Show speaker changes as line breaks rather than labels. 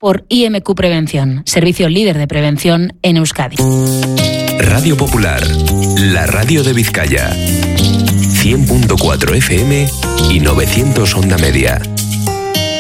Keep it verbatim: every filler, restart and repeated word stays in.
por I M Q Prevención, servicio líder de prevención en Euskadi.
Radio Popular, la radio de Vizcaya. cien punto cuatro F M y novecientos onda media.